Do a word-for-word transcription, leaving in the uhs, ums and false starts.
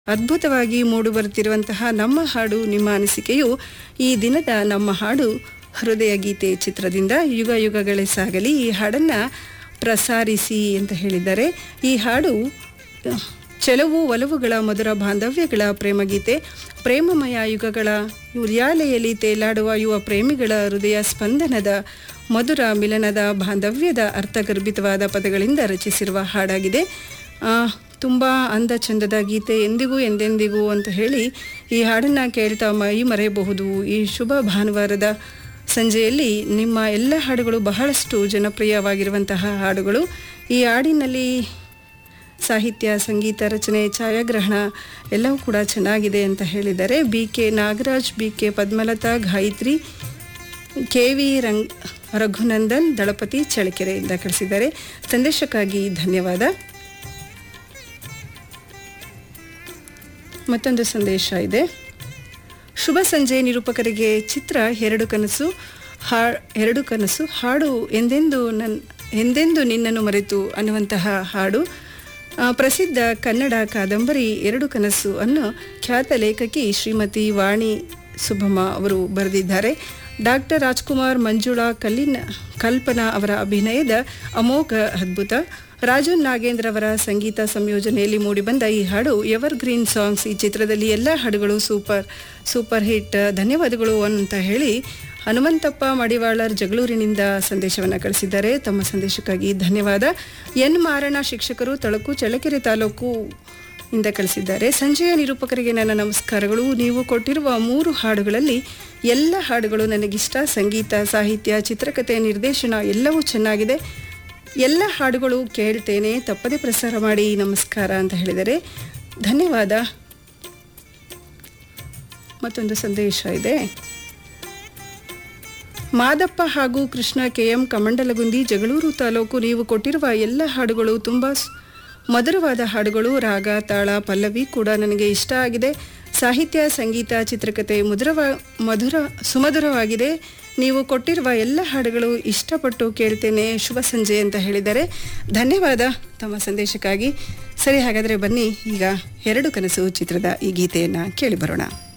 ಅದ್ಭುತವಾಗಿ ಮೂಡಿಬರುತ್ತಿರುವಂತಹ ನಮ್ಮ ಹಾಡು ನಿಮ್ಮ ಅನಿಸಿಕೆಯು ಈ ದಿನದ ನಮ್ಮ ಹಾಡು ಹೃದಯ ಗೀತೆ ಚಿತ್ರದಿಂದ ಯುಗ ಯುಗಗಳೇ ಸಾಗಲಿ ಈ ಹಾಡನ್ನು ಪ್ರಸಾರಿಸಿ ಅಂತ ಹೇಳಿದ್ದಾರೆ. ಈ ಹಾಡು ಚೆಲುವು ಒಲವುಗಳ ಮಧುರ ಬಾಂಧವ್ಯಗಳ ಪ್ರೇಮಗೀತೆ, ಪ್ರೇಮಮಯ ಯುಗಗಳ ಉರ್ಯಾಲೆಯಲ್ಲಿ ತೇಲಾಡುವ ಯುವ ಪ್ರೇಮಿಗಳ ಹೃದಯ ಸ್ಪಂದನದ ಮಧುರ ಮಿಲನದ ಬಾಂಧವ್ಯದ ಅರ್ಥಗರ್ಭಿತವಾದ ಪದಗಳಿಂದ ರಚಿಸಿರುವ ಹಾಡಾಗಿದೆ. ತುಂಬ ಅಂದ ಚಂದದ ಗೀತೆ, ಎಂದಿಗೂ ಎಂದೆಂದಿಗೂ ಅಂತ ಹೇಳಿ ಈ ಹಾಡನ್ನು ಕೇಳ್ತಾ ಮೈ ಮರೆಯಬಹುದು. ಈ ಶುಭ ಭಾನುವಾರದ ಸಂಜೆಯಲ್ಲಿ ನಿಮ್ಮ ಎಲ್ಲ ಹಾಡುಗಳು ಬಹಳಷ್ಟು ಜನಪ್ರಿಯವಾಗಿರುವಂತಹ ಹಾಡುಗಳು. ಈ ಹಾಡಿನಲ್ಲಿ ಸಾಹಿತ್ಯ, ಸಂಗೀತ ರಚನೆ, ಛಾಯಾಗ್ರಹಣ ಎಲ್ಲವೂ ಕೂಡ ಚೆನ್ನಾಗಿದೆ ಅಂತ ಹೇಳಿದ್ದಾರೆ. B K Nagaraj, B K Padmalatha, Gayatri, K V ರಂಗ್ ರಘುನಂದನ್, ದಳಪತಿ ಚಳ್ಳಕೆರೆಯಿಂದ ಕಳಿಸಿದ್ದಾರೆ. ಸಂದೇಶಕ್ಕಾಗಿ ಧನ್ಯವಾದ. ಮತ್ತೊಂದು ಸಂದೇಶ ಇದೆ. ಶುಭ ಸಂಜೆ ನಿರೂಪಕರಿಗೆ. ಚಿತ್ರ ಎರಡು ಕನಸು ಹಾ ಎರಡು ಕನಸು ಹಾಡು ಎಂದೆಂದು ನನ್ ಎಂದೆಂದು ನಿನ್ನನ್ನು ಮರೆತು ಅನ್ನುವಂತಹ ಹಾಡು. ಪ್ರಸಿದ್ಧ ಕನ್ನಡ ಕಾದಂಬರಿ ಎರಡು ಕನಸು ಅನ್ನೋ ಖ್ಯಾತ ಲೇಖಕಿ ಶ್ರೀಮತಿ ವಾಣಿ ಸುಭಮ ಅವರು ಬರೆದಿದ್ದಾರೆ. ಡಾಕ್ಟರ್ ರಾಜ್ಕುಮಾರ್, ಮಂಜುಳಾ, ಕಲ್ಲಿನ ಕಲ್ಪನಾ ಅವರ ಅಭಿನಯದ ಅಮೋಘ ಅದ್ಭುತ. ರಾಜನ್ ನಾಗೇಂದ್ರ ಅವರ ಸಂಗೀತ ಸಂಯೋಜನೆಯಲ್ಲಿ ಮೂಡಿಬಂದ ಈ ಹಾಡು ಎವರ್ ಗ್ರೀನ್ ಸಾಂಗ್ಸ್. ಈ ಚಿತ್ರದಲ್ಲಿ ಎಲ್ಲ ಹಾಡುಗಳು ಸೂಪರ್ ಸೂಪರ್ ಹಿಟ್. ಧನ್ಯವಾದಗಳು ಅಂತ ಹೇಳಿ ಹನುಮಂತಪ್ಪ ಮಡಿವಾಳರ್ ಜಗಳೂರಿನಿಂದ ಸಂದೇಶವನ್ನು ಕಳಿಸಿದ್ದಾರೆ. ತಮ್ಮ ಸಂದೇಶಕ್ಕಾಗಿ ಧನ್ಯವಾದ. ಎನ್ ಮಾರಣ ಶಿಕ್ಷಕರು, ತಳಕು, ಚಳ್ಳಕೆರೆ ತಾಲೂಕು ಇಂದ ಕಳಿಸಿದ್ದಾರೆ. ಸಂಜೆಯ ನಿರೂಪಕರಿಗೆ ನನ್ನ ನಮಸ್ಕಾರಗಳು. ನೀವು ಕೊಟ್ಟಿರುವ ಮೂರು ಹಾಡುಗಳಲ್ಲಿ ಎಲ್ಲ ಹಾಡುಗಳು ನನಗಿಷ್ಟ. ಸಂಗೀತ, ಸಾಹಿತ್ಯ, ಚಿತ್ರಕಥೆ, ನಿರ್ದೇಶನ ಎಲ್ಲವೂ ಚೆನ್ನಾಗಿದೆ. ಎಲ್ಲ ಹಾಡುಗಳು ಕೇಳ್ತೇನೆ, ತಪ್ಪದೆ ಪ್ರಸಾರ ಮಾಡಿ, ನಮಸ್ಕಾರ ಅಂತ ಹೇಳಿದರೆ ಧನ್ಯವಾದ. ಮತ್ತೊಂದು ಸಂದೇಶ ಇದೆ. ಮಾದಪ್ಪ ಹಾಗೂ ಕೃಷ್ಣ ಕೆ ಎಂ ಕಮಂಡಲಗುಂದಿ, ಜಗಳೂರು ತಾಲೂಕು. ನೀವು ಕೊಟ್ಟಿರುವ ಎಲ್ಲ ಹಾಡುಗಳು ತುಂಬ ಮಧುರವಾದ ಹಾಡುಗಳು. ರಾಗ, ತಾಳ, ಪಲ್ಲವಿ ಕೂಡ ನನಗೆ ಇಷ್ಟ ಆಗಿದೆ. ಸಾಹಿತ್ಯ, ಸಂಗೀತ, ಚಿತ್ರಕಥೆ ಮಧುರವ ಮಧುರ ಸುಮಧುರವಾಗಿದೆ. ನೀವು ಕೊಟ್ಟಿರುವ ಎಲ್ಲ ಹಾಡುಗಳು ಇಷ್ಟಪಟ್ಟು ಕೇಳ್ತೇನೆ. ಶುಭ ಸಂಜೆ ಅಂತ ಹೇಳಿದ್ದಾರೆ. ಧನ್ಯವಾದ ತಮ್ಮ ಸಂದೇಶಕ್ಕಾಗಿ. ಸರಿ, ಹಾಗಾದರೆ ಬನ್ನಿ ಈಗ ಎರಡು ಕನಸು ಚಿತ್ರದ ಈ ಗೀತೆಯನ್ನು ಕೇಳಿ ಬರೋಣ.